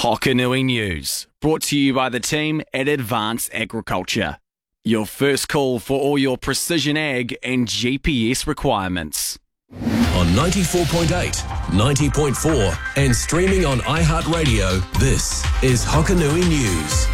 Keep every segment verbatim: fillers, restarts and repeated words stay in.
Hokanui News, brought to you by the team at Advanced Agriculture. Your first call for all your precision ag and G P S requirements. On ninety-four point eight, ninety point four and streaming on iHeartRadio, this is Hokanui News.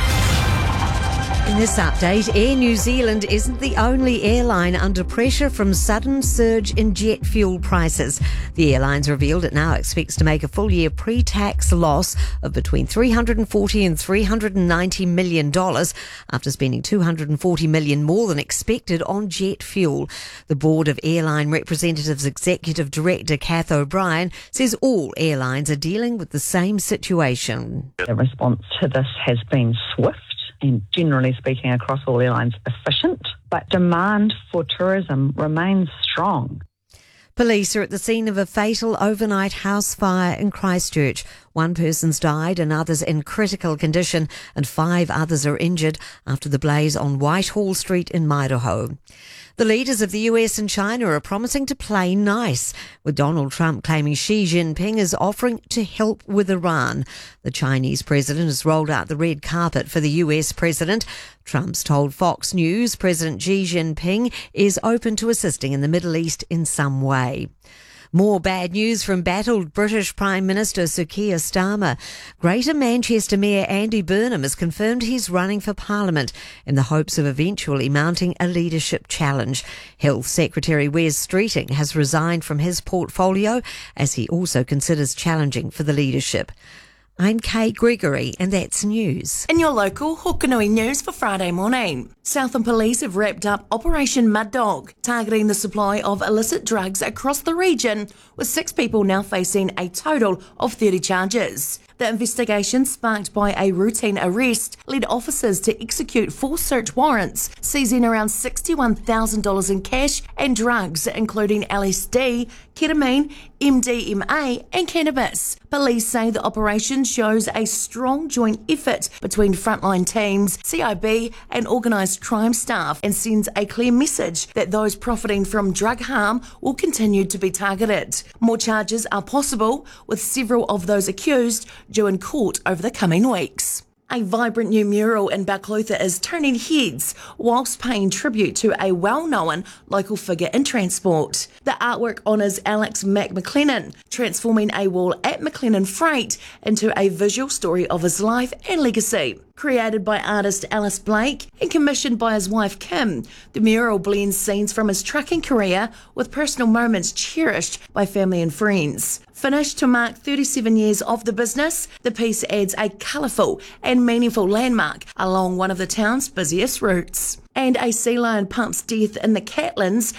In this update, Air New Zealand isn't the only airline under pressure from sudden surge in jet fuel prices. The airline's revealed it now expects to make a full-year pre-tax loss of between three hundred forty and three hundred ninety million dollars after spending two hundred forty million dollars more than expected on jet fuel. The Board of Airline Representatives Executive Director Kath O'Brien says all airlines are dealing with the same situation. The response to this has been swift and, generally speaking, across all airlines, efficient, but demand for tourism remains strong. Police are at the scene of a fatal overnight house fire in Christchurch. One person's died and others in critical condition, and five others are injured after the blaze on Whitehall Street in Mairoho. The leaders of the U S and China are promising to play nice, with Donald Trump claiming Xi Jinping is offering to help with Iran. The Chinese president has rolled out the red carpet for the U S president. Trump's told Fox News President Xi Jinping is open to assisting in the Middle East in some way. More bad news from battled British Prime Minister Sir Keir Starmer. Greater Manchester Mayor Andy Burnham has confirmed he's running for Parliament in the hopes of eventually mounting a leadership challenge. Health Secretary Wes Streeting has resigned from his portfolio as he also considers challenging for the leadership. I'm Kate Gregory, and that's news. In your local Hokanui News for Friday morning, Southern Police have wrapped up Operation Mud Dog, targeting the supply of illicit drugs across the region, with six people now facing a total of thirty charges. The investigation, sparked by a routine arrest, led officers to execute four search warrants, seizing around sixty-one thousand dollars in cash and drugs, including L S D, ketamine, M D M A and cannabis. Police say the operation shows a strong joint effort between frontline teams, C I B and organised crime staff, and sends a clear message that those profiting from drug harm will continue to be targeted. More charges are possible, with several of those accused due in court over the coming weeks. A vibrant new mural in Balclutha is turning heads whilst paying tribute to a well-known local figure in transport. The artwork honours Alex Mac McLennan, transforming a wall at McLennan Freight into a visual story of his life and legacy. Created by artist Alice Blake and commissioned by his wife Kim, the mural blends scenes from his trucking career with personal moments cherished by family and friends. Finished to mark thirty-seven years of the business, the piece adds a colourful and meaningful landmark along one of the town's busiest routes. And a sea lion pump's death in the Catlins